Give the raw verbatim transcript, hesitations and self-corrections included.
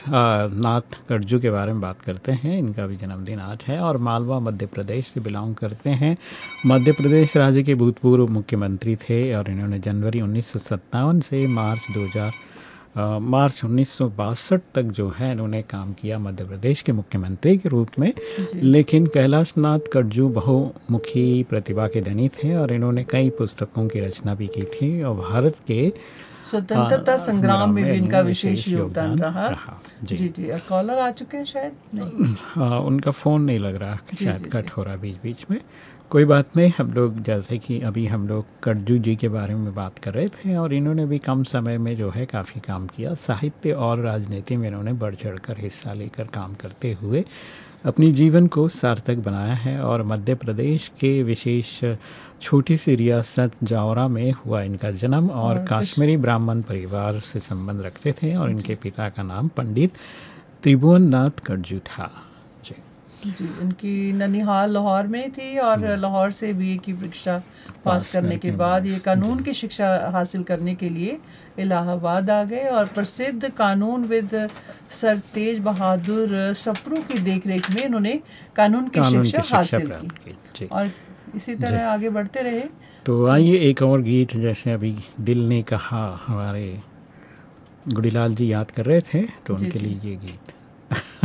नाथ कटजू के बारे में बात करते हैं। इनका भी जन्मदिन आज है और मालवा मध्य प्रदेश से बिलोंग करते हैं। मध्य प्रदेश राज्य के भूतपूर्व मुख्यमंत्री थे और इन्होंने जनवरी उन्नीस सौ सत्तावन से मार्च दो हज़ार आ, मार्च उन्नीस सौ बासठ तक जो है इन्होंने काम किया मध्य प्रदेश के मुख्यमंत्री के रूप में। लेकिन कैलाश नाथ कटजू बहुमुखी प्रतिभा के धनी थे और इन्होंने कई पुस्तकों की रचना भी की थी और भारत के स्वतंत्रता संग्राम में भी इनका विशेष योगदान रहा, रहा। जी जी जी कॉलर आ चुके हैं शायद नहीं आ, उनका फ़ोन नहीं लग रहा, शायद कट हो रहा बीच बीच में। कोई बात नहीं, हम लोग जैसे कि अभी हम लोग कटजू जी के बारे में बात कर रहे थे और इन्होंने भी कम समय में जो है काफ़ी काम किया। साहित्य और राजनीति में इन्होंने बढ़ चढ़ कर हिस्सा लेकर काम करते हुए अपनी जीवन को सार्थक बनाया है और मध्य प्रदेश के विशेष छोटी सी रियासत जावरा में हुआ इनका जन्म और काश्मीरी ब्राह्मण परिवार से संबंध रखते थे और इनके पिता का नाम पंडित त्रिभुवन नाथ कटजू था। जी जी उनकी ननिहाल लाहौर में थी और लाहौर से बीए की परीक्षा पास करने के बाद ये कानून की शिक्षा हासिल करने के लिए इलाहाबाद आ गए और प्रसिद्ध कानून विद सर तेज बहादुर सप्रू की देखरेख में इन्होंने कानून की कानून शिक्षा की शिक्षा हासिल प्राप्त की की। और इसी तरह आगे बढ़ते रहे। तो आइए एक और गीत, जैसे अभी दिल ने कहा हमारे गुड़ीलाल जी याद कर रहे थे तो जी, उनके जी। लिए ये गीत